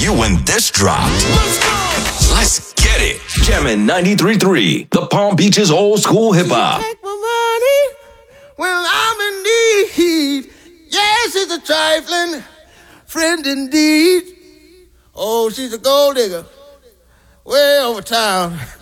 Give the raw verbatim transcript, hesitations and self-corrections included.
you when this dropped. Let's go. Let's get it. Jammin' ninety-three point three, the Palm Beaches old school hip hop. Take my money when I'm in need. Yes, it's a trifling friend indeed. Oh, she's a gold digger way over town.